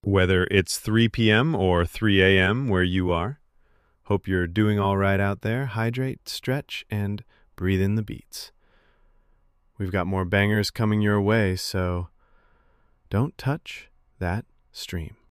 Whether it's 3 p.m. or 3 a.m. where you are, hope you're doing all right out there. Hydrate, stretch, and breathe in the beats. We've got more bangers coming your way, so don't touch that stream.